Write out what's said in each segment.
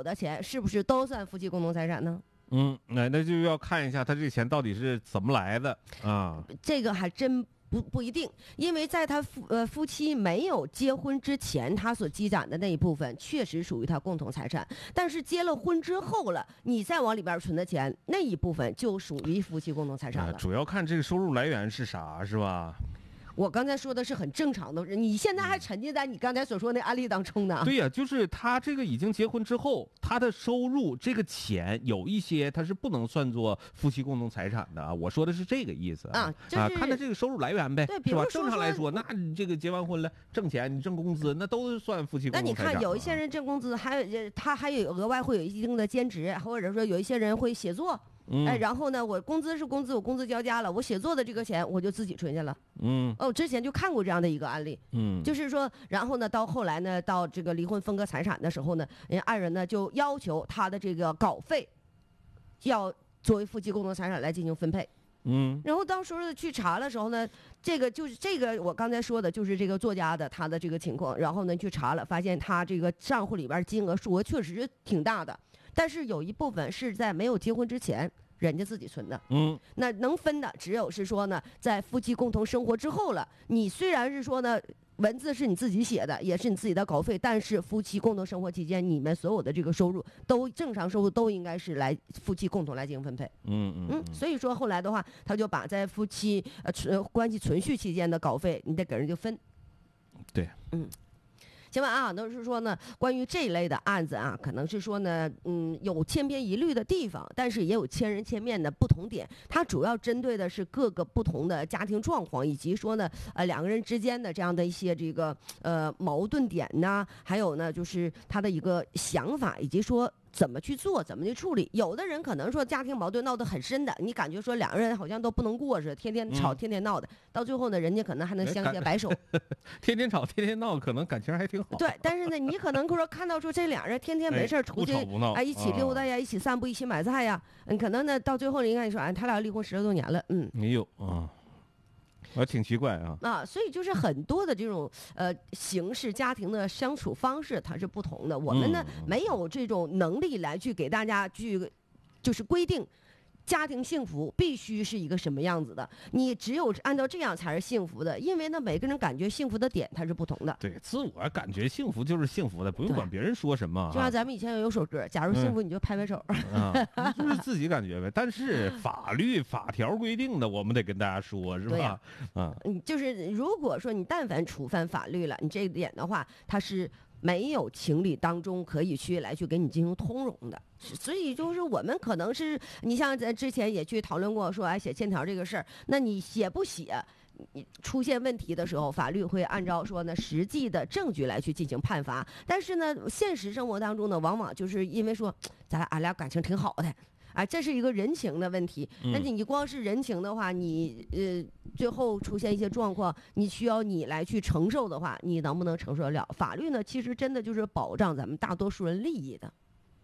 有的钱是不是都算夫妻共同财产呢？ 那就要看一下他这个钱到底是怎么来的啊。 这个还真不一定，因为在他夫妻没有结婚之前，他所积攒的那一部分确实属于他共同财产，但是结了婚之后了，你再往里边存的钱，那一部分就属于夫妻共同财产了。 主要看这个收入来源是啥，是吧？ 我刚才说的是很正常的，你现在还沉浸在你刚才所说的那案例当中呢。 对呀，就是他这个已经结婚之后，他的收入这个钱有一些他是不能算作夫妻共同财产的啊。我说的是这个意思看他这个收入来源呗， 对，比如是吧？正常来说，那你这个结完婚了挣钱，你挣工资，那都算夫妻共同财产。 那你看有一些人挣工资，他还有额外会有一定的兼职，或者说有一些人会写作。然后呢，我工资是工资，我工资交加了，我写作的这个钱我就自己存下了。之前就看过这样的一个案例。就是说，然后呢，到后来呢，到这个离婚分割财产的时候呢，人家爱人呢就要求他的这个稿费要作为夫妻共同财产来进行分配。然后到时候去查的时候呢，这个我刚才说的就是这个作家的他的这个情况，然后呢去查了，发现他这个账户里边金额数额确实挺大的，但是有一部分是在没有结婚之前人家自己存的。那能分的只有是说呢，在夫妻共同生活之后了，你虽然是说呢文字是你自己写的，也是你自己的稿费，但是夫妻共同生活期间，你们所有的这个收入都正常收入都应该是来夫妻共同来进行分配。所以说后来的话，他就把在夫妻关系存续期间的稿费，你得给人就分。 对， 行吧啊，都是说呢，关于这一类的案子啊，可能是说呢，有千篇一律的地方，但是也有千人千面的不同点。它主要针对的是各个不同的家庭状况，以及说呢，两个人之间的这样的一些这个矛盾点呐，还有呢，就是他的一个想法，以及说怎么去做，怎么去处理。有的人可能说家庭矛盾闹得很深的，你感觉说两个人好像都不能过似的，天天吵，天天闹的，到最后呢，人家可能还能相携白首。 天天吵，天天闹，可能感情还挺好。 对，但是呢，你可能说看到说这俩人天天没事出去一起溜达呀，一起散步，一起买菜呀，可能呢到最后你看你说他俩离婚10多年了， 没有挺奇怪所以就是很多的这种形式家庭的相处方式它是不同的，我们呢没有这种能力来去给大家就是规定家庭幸福必须是一个什么样子的，你只有按照这样才是幸福的，因为呢每个人感觉幸福的点它是不同的。 对，自我感觉幸福就是幸福的，不用管别人说什么。 就像咱们以前有首歌，假如幸福你就拍拍手。 就是自己感觉呗。但是法条规定的，我们得跟大家说，是吧？ 就是如果说你但凡触犯法律了，你这一点的话，它是没有情理当中可以来去给你进行通融的。所以就是我们可能是你像咱之前也去讨论过说写欠条这个事儿，那你写不写，你出现问题的时候，法律会按照说呢实际的证据来去进行判罚。但是呢现实生活当中呢，往往就是因为说俺俩感情挺好的，这是一个人情的问题。那你光是人情的话，你最后出现一些状况，你需要你来去承受的话，你能不能承受得了？法律呢，其实真的就是保障咱们大多数人利益的。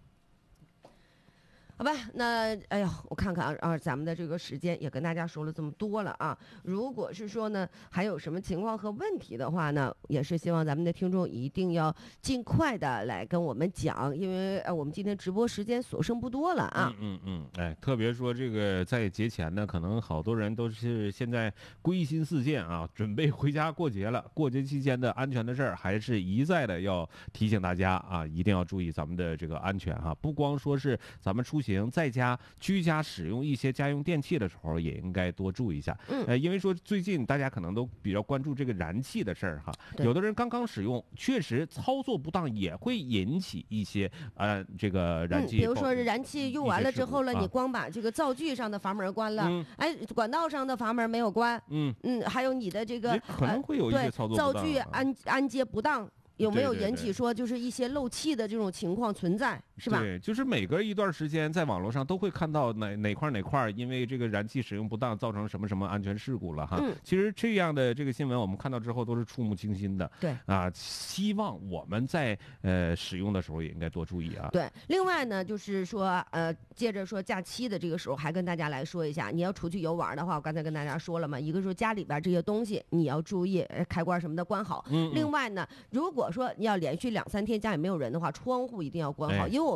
好吧，那我看看咱们的这个时间也跟大家说了这么多了啊。如果是说呢还有什么情况和问题的话呢，也是希望咱们的听众一定要尽快的来跟我们讲，因为我们今天直播时间所剩不多了啊。 特别说这个在节前呢，可能好多人都是现在归心似箭啊，准备回家过节了。过节期间的安全的事儿，还是一再的要提醒大家啊，一定要注意咱们的这个安全哈。不光说是咱们出行在家居家使用一些家用电器的时候，也应该多注意一下。因为说最近大家可能都比较关注这个燃气的事儿哈，有的人刚刚使用，确实操作不当，也会引起一些这个燃气。 比如说燃气用完了之后了，你光把这个灶具上的阀门关了，管道上的阀门没有关，还有你的这个可能会有一些操作不当， 灶具安接不当。有没有引起说就是一些漏气的这种情况存在，是吧？ 对，就是每隔一段时间在网络上都会看到哪块因为这个燃气使用不当造成什么什么安全事故了哈。其实这样的这个新闻我们看到之后都是触目惊心的。 对希望我们在使用的时候也应该多注意啊。 对，另外呢就是说接着说假期的这个时候还跟大家来说一下，你要出去游玩的话，我刚才跟大家说了嘛，一个说家里边这些东西你要注意开关什么的关好。另外呢，如果说你要连续2、3天家里没有人的话，窗户一定要关好，因为我们